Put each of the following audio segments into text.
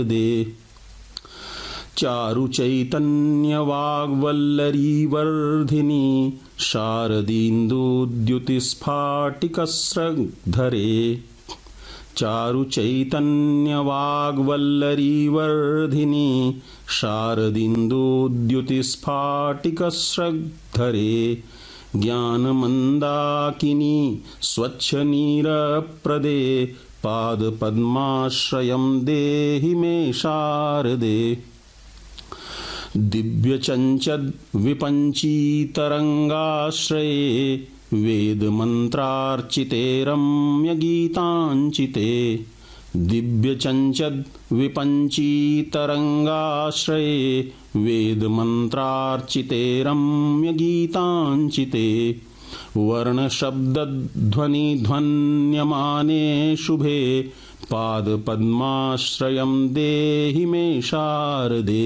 दे चारु चैतन्य वाग्वल्लरीवर्धिनी शारदीन्दुद्युतिस्फाटिकस्रग्धरे चारु चैतन्य वाग्वल्लरीवर्धिनी शारदीन्दुद्युतिस्फाटिकस्रग्धरे ज्ञानमन्दाकिनी स्वच्छनीरप्रदे पादपद्माश्रयं देहि मे शारदे दिव्यचञ्चद्विपञ्चीतरङ्गाश्रये वेदमन्त्रार्चिते रम्यगीताञ्चिते दिव्यचञ्चद्विपञ्चीतरङ्गाश्रये वेदमन्त्रार्चिते रम्यगीताञ्चिते वर्णशब्दध्वनिध्वन्यमाने शुभे पादपद्माश्रयं देहि मे शारदे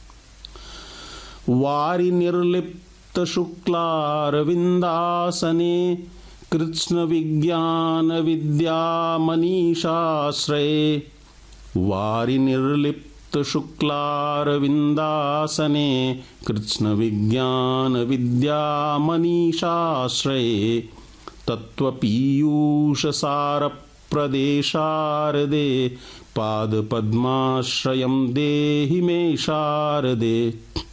वारिनिर्लिप्तशुक्लारविन्दासने कृत्स्नविज्ञानविद्यामनीषाश्रये वारिनिर्लिप्तशुक्लारविन्दासने कृत्स्नविज्ञानविद्यामनीषाश्रये तत्त्वपीयूषसारप्रदे शारदे पादपद्माश्रयं देहि मे शारदे